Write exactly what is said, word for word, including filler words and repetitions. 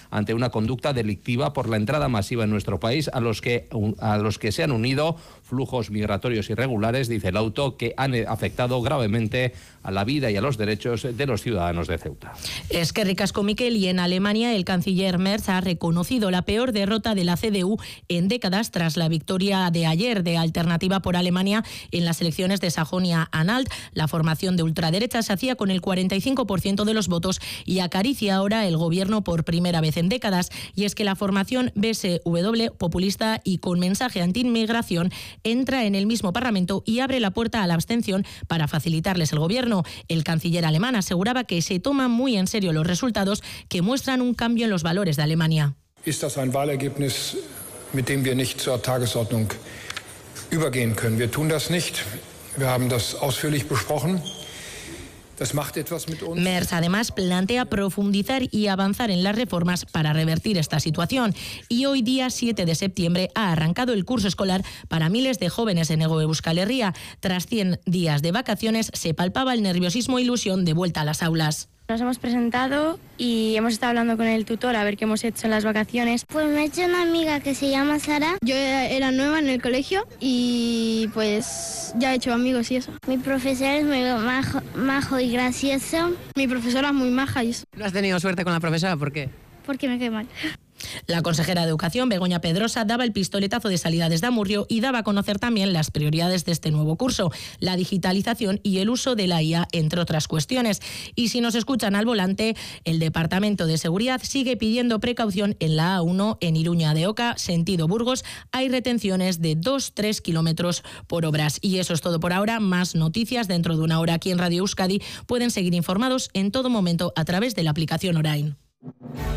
ante una conducta delictiva por la entrada masiva en nuestro país a los que, a los que se han unido flujos migratorios irregulares, dice el auto, que han afectado gravemente a la vida y a los derechos de los ciudadanos de Ceuta. Es que ricasco Miquel, y en Alemania el canciller Merz ha reconocido la peor derrota de la C D U en décadas tras la victoria de ayer de Alternativa por Alemania en las elecciones de Sajonia-Anhalt. La formación de ultraderecha se hacía con el cuarenta y cinco por ciento de los votos y acaricia ahora el gobierno por primera vez en décadas. Y es que la formación B S W, populista y con mensaje anti-inmigración, entra en el mismo Parlamento y abre la puerta a la abstención para facilitarles el gobierno. El canciller alemán aseguraba que se toman muy en serio los resultados que muestran un cambio en los valores de Alemania. Ist das ein Wahlergebnis, mit dem wir nicht zur Tagesordnung übergehen können? Wir tun das nicht. Wir haben das ausführlich besprochen. Merz además plantea profundizar y avanzar en las reformas para revertir esta situación. Y hoy, día siete de septiembre, ha arrancado el curso escolar para miles de jóvenes en Hego Euskal Herria. Tras cien días de vacaciones, se palpaba el nerviosismo e ilusión de vuelta a las aulas. Nos hemos presentado y hemos estado hablando con el tutor a ver qué hemos hecho en las vacaciones. Pues me he hecho una amiga que se llama Sara. Yo era nueva en el colegio y pues ya he hecho amigos y eso. Mi profesor es muy majo, majo y gracioso. Mi profesora es muy maja y eso. ¿No has tenido suerte con la profesora? ¿Por qué? Porque me cae mal. La consejera de Educación, Begoña Pedrosa, daba el pistoletazo de salida desde Amurrio y daba a conocer también las prioridades de este nuevo curso, la digitalización y el uso de la I A, entre otras cuestiones. Y si nos escuchan al volante, el Departamento de Seguridad sigue pidiendo precaución en la A uno en Iruña de Oca, sentido Burgos. Hay retenciones de dos a tres kilómetros por obras. Y eso es todo por ahora. Más noticias dentro de una hora aquí en Radio Euskadi. Pueden seguir informados en todo momento a través de la aplicación Orain.